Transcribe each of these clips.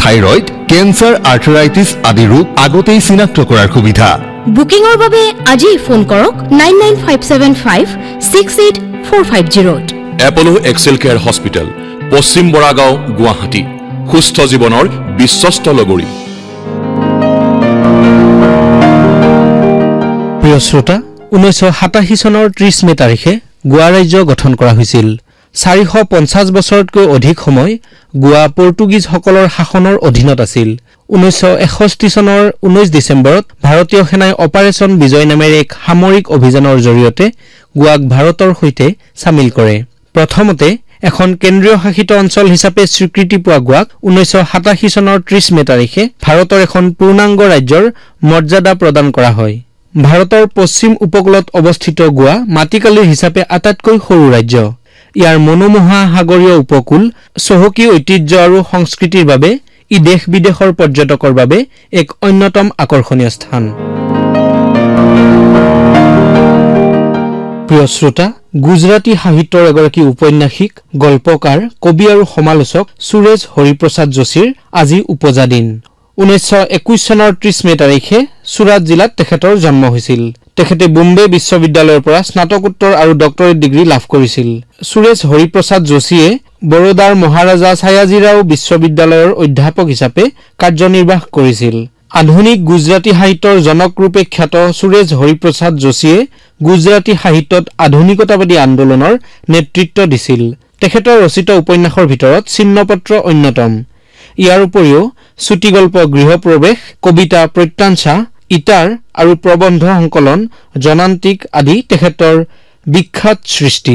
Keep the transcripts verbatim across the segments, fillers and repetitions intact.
Thyroid, cancer, arthritis আদি ৰোগ আগতেই চিনাক্ত কৰাৰ সুবিধা। বুকিংৰ বাবে আজি ফোন কৰক nine nine five seven five six eight four five জিৰ'ত। এপলো Excel care hospital, পশ্চিম বৰাগাঁও, গুৱাহাটী। সুস্থ জীৱনৰ বিশ্বস্ত লগৰী। প্ৰিয় শ্ৰোতা, ঊনৈছশ সাতাশী চনৰ ত্ৰিশ মে তাৰিখে গোৱা ৰাজ্য গঠন কৰা হৈছিল। চাৰিশ পঞ্চাছ বছৰতকৈ অধিক সময় গোৱা পৰ্তুগীজসকলৰ শাসনৰ অধীনত আছিল। ঊনৈছশ এষষ্ঠি চনৰ ঊনৈছ ডিচেম্বৰত ভাৰতীয় সেনাই অপাৰেচন বিজয় নামেৰে এক সামৰিক অভিযানৰ জৰিয়তে গোৱাক ভাৰতৰ সৈতে চামিল কৰে। প্ৰথমতে এখন কেন্দ্ৰীয় শাসিত অঞ্চল হিচাপে স্বীকৃতি পোৱা গোৱাক ঊনৈছশ সাতাশী চনৰ ত্ৰিশ মে তাৰিখে ভাৰতৰ এখন পূৰ্ণাংগ ৰাজ্যৰ মৰ্যাদা প্ৰদান কৰা হয়। ভাৰতৰ পশ্চিম উপকূলত অৱস্থিত গোৱা মাটিকালিৰ হিচাপে আটাইতকৈ সৰু ৰাজ্য। ইয়াৰ মনোমোহা সাগৰীয় উপকূল, চহকী ঐতিহ্য আৰু সংস্কৃতিৰ বাবে ই দেশ বিদেশৰ পৰ্যটকৰ বাবে এক অন্যতম আকৰ্ষণীয় স্থান। প্ৰিয় শ্ৰোতা, গুজৰাটী সাহিত্যৰ এগৰাকী ঔপন্যাসিক, গল্পকাৰ, কবি আৰু সমালোচক সুৰেশ হৰিপ্ৰসাদ যোশীৰ আজি উপজা দিন। ঊনৈছশ একৈশ চনৰ ত্ৰিশ মে তাৰিখে চুৰাট জিলাত তেখেতৰ জন্ম হৈছিল। তেখেতে বোম্বে বিশ্ববিদ্যালয়ৰ পৰা স্নাতকোত্তৰ আৰু ডক্টৰেট ডিগ্ৰী লাভ কৰিছিল। সুৰেশ হৰিপ্ৰসাদ যোশীয়ে বৰোদাৰ মহাৰাজা ছায়াজীৰাও বিশ্ববিদ্যালয়ৰ অধ্যাপক হিচাপে কাৰ্যনিৰ্বাহ কৰিছিল। আধুনিক গুজৰাটী সাহিত্যৰ জনক ৰূপে খ্যাত সুৰেশ হৰিপ্ৰসাদ যোশীয়ে গুজৰাটী সাহিত্যত আধুনিকতাবাদী আন্দোলনৰ নেতৃত্ব দিছিল। তেখেতৰ ৰচিত উপন্যাসৰ ভিতৰত চিহ্নপত্ৰ অন্যতম। ইয়াৰ উপৰিও চুটিগল্প গৃহপ্ৰৱেশ, কবিতা প্ৰত্যাঞ্চা, ইটাৰ আৰু প্ৰবন্ধ সংকলন জনান্তিক আদি তেখেতৰ বিখ্যাত সৃষ্টি।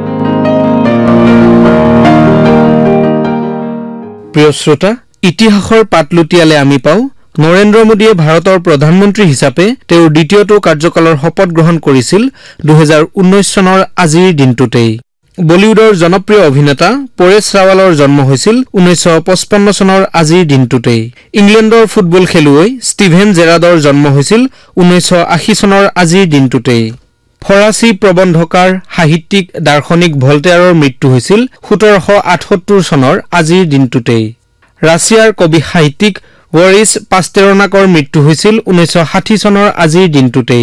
প্ৰিয় শ্ৰোতা, ইতিহাসৰ পাত লুটিয়ালে আমি পাওঁ নৰেন্দ্ৰ মোদীয়ে ভাৰতৰ প্ৰধানমন্ত্ৰী হিচাপে তেওঁৰ দ্বিতীয়টো কাৰ্যকালৰ শপত গ্ৰহণ কৰিছিল দুহেজাৰ ঊনৈশ চনৰ আজিৰ দিনটোতেই। বলিউডৰ জনপ্ৰিয় অভিনেতা পৰেশ ৰাৱালৰ জন্ম হৈছিল ঊনৈছশ পঁচপন্ন চনৰ আজিৰ দিনটোতেই। ইংলেণ্ডৰ ফুটবল খেলুৱৈ ষ্টিভেন জেৰাৰ্ডৰ জন্ম হৈছিল ঊনৈছশ আশী চনৰ আজিৰ দিনটোতেই। ফৰাচী প্ৰবন্ধকাৰ, সাহিত্যিক, দাৰ্শনিক ভলটেয়াৰৰ মৃত্যু হৈছিল সোতৰশ আঠসত্তৰ চনৰ আজিৰ দিনটোতেই। ৰাছিয়াৰ কবি সাহিত্যিক বৰিছ পাষ্টেৰনাকৰ মৃত্যু হৈছিল ঊনৈছশ ষাঠি চনৰ আজিৰ দিনটোতেই।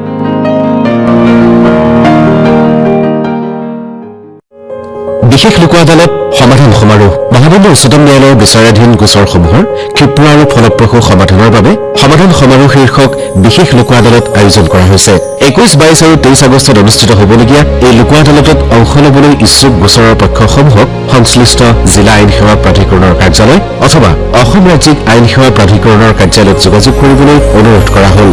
বিশেষ লোক আদালত সমাধান সমাৰোহ মহামান্য উচ্চতম ন্যায়ালয়ৰ বিচাৰাধীন গোচৰসমূহৰ ক্ষীপ্ৰ আৰু ফলপ্ৰসূ সমাধানৰ বাবে সমাধান সমাৰোহ শীৰ্ষক বিশেষ লোক আদালত আয়োজন কৰা হৈছে। একৈশ বাইশ আৰু তেইছ আগষ্টত অনুষ্ঠিত হ'বলগীয়া এই লোক আদালতত অংশ ল'বলৈ ইচ্ছুক গোচৰৰ পক্ষসমূহক সংশ্লিষ্ট জিলা আইন সেৱা প্ৰাধিকৰণৰ কাৰ্যালয় অথবা অসম ৰাজ্যিক আইন সেৱা প্ৰাধিকৰণৰ কাৰ্যালয়ত যোগাযোগ কৰিবলৈ অনুৰোধ কৰা হ'ল।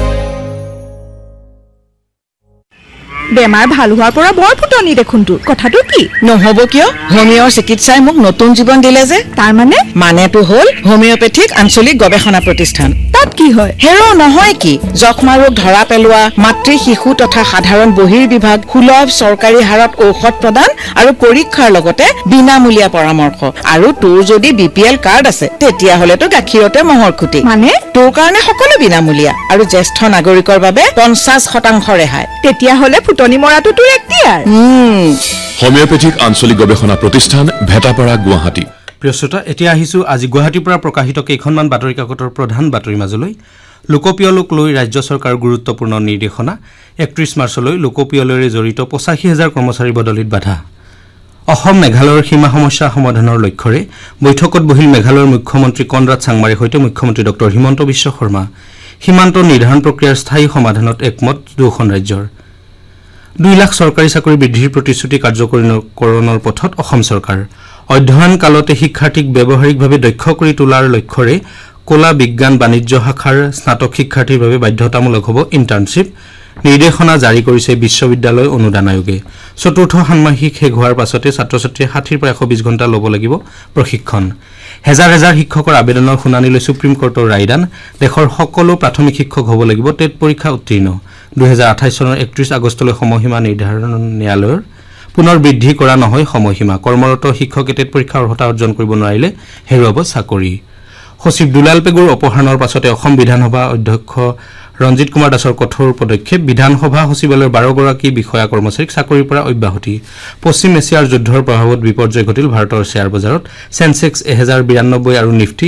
বেমাৰ ভাল হোৱাৰ পৰা বৰ ফুটনি দেখোন তোৰ, কথাটো কি? নহ'ব কিয়? হোমিঅ'ৰ চিকিৎসাই মোক নতুন জীৱন দিলে যে। তাৰ মানে? মানেটো হ'ল হোমিঅ'পেথিক আঞ্চলিক গৱেষণা প্ৰতিষ্ঠান। তাত কি হয়? হেৰ নহয় কি, যক্ষ্মা ৰোগ ধৰা পেলোৱা, মাতৃ শিশু তথা সাধাৰণ বহিৰ্বিভাগ, সুলভ চৰকাৰী হাৰত ঔষধ প্ৰদান আৰু পৰীক্ষাৰ লগতে বিনামূলীয়া পৰামৰ্শ। আৰু তোৰ যদি বি পি এল কাৰ্ড আছে তেতিয়াহ'লেতো গাখীৰতে মহৰ খুটি। মানে তোৰ কাৰণে সকলো বিনামূলীয়া আৰু জ্যেষ্ঠ নাগৰিকৰ বাবে পঞ্চাছ শতাংশ ৰেহাই। তেতিয়াহ'লে ফুটনি মৰাটো তোৰ এক্তিয়াৰ। হোমিঅ'পেথিক আঞ্চলিক গৱেষণা প্ৰতিষ্ঠান, ভেটাপাৰা, গুৱাহাটী। প্ৰিয় শ্ৰোতা, এতিয়া আহিছোঁ আজি গুৱাহাটীৰ পৰা প্ৰকাশিত কেইখনমান বাতৰি কাকতৰ প্ৰধান বাতৰি মাজলৈ। লোকপিয়লক লৈ ৰাজ্য চৰকাৰৰ গুৰুত্বপূৰ্ণ নিৰ্দেশনা। একত্ৰিশ মাৰ্চলৈ লোকপিয়লেৰে জড়িত পঁচাশী হাজাৰ কৰ্মচাৰী বদলিত বাধা। অসম মেঘালয়ৰ সীমা সমস্যা সমাধানৰ লক্ষ্যৰে বৈঠকত বহিল মেঘালয়ৰ মুখ্যমন্ত্ৰী কনৰাড চাংমাৰীৰ সৈতে মুখ্যমন্ত্ৰী ডক্টৰ হিমন্ত বিশ্ব শৰ্মা। সীমান্ত নিৰ্ধাৰণ প্ৰক্ৰিয়াৰ স্থায়ী সমাধানত একমত দুয়োখন ৰাজ্যৰ। দুই লাখ চৰকাৰী চাকৰি বৃদ্ধিৰ প্ৰতিশ্ৰুতি কাৰ্যকৰীকৰণৰ পথত অসম চৰকাৰ। অধ্যয়ন কালতে শিক্ষাৰ্থীক ব্যৱহাৰিকভাৱে দক্ষ কৰি তোলাৰ লক্ষ্যৰে কলা বিজ্ঞান বাণিজ্য শাখাৰ স্নাতক শিক্ষাৰ্থীৰ বাবে বাধ্যতামূলক হ'ব ইণ্টাৰ্ণশ্বিপ। নিৰ্দেশনা জাৰি কৰিছে বিশ্ববিদ্যালয় অনুদান আয়োগে। চতুৰ্থ ষান্মাসিক শেষ হোৱাৰ পাছতে ছাত্ৰ ছাত্ৰীয়ে ষাঠিৰ পৰা এশ বিশ ঘণ্টা ল'ব লাগিব প্ৰশিক্ষণ। হেজাৰ হেজাৰ শিক্ষকৰ আবেদনৰ শুনানিলৈ সুপ্ৰিম কোৰ্টৰ ৰায়দান। দেশৰ সকলো প্ৰাথমিক শিক্ষক হ'ব লাগিব টেট পৰীক্ষা উত্তীৰ্ণ। দুহেজাৰ আঠাইছ চনৰ একত্ৰিশ আগষ্টলৈ সময়সীমা নিৰ্ধাৰণ ন্যায়ালয়ৰ। পুনৰ বৃদ্ধি কৰা নহয় সময়সীমা। কৰ্মৰত শিক্ষকে টেট পৰীক্ষাৰ অৰ্হতা অৰ্জন কৰিব নোৱাৰিলে হেৰুৱাব চাকৰি। সচিব দুলাল পেগুৰ অপসাৰণৰ পাছতে অসম বিধানসভা অধ্যক্ষ ৰঞ্জিত কুমাৰ দাসৰ কঠোৰ পদক্ষেপ। বিধানসভা সচিবালয়ৰ বাৰগৰাকী বিষয়া কৰ্মচাৰীক চাকৰিৰ পৰা অব্যাহতি। পশ্চিম এছিয়াৰ যুদ্ধৰ প্ৰভাৱত বিপৰ্যয় ঘটিল ভাৰতৰ শ্বেয়াৰ বজাৰত। চেনছেক্স এহেজাৰ বিৰান্নব্বৈ আৰু নিফটি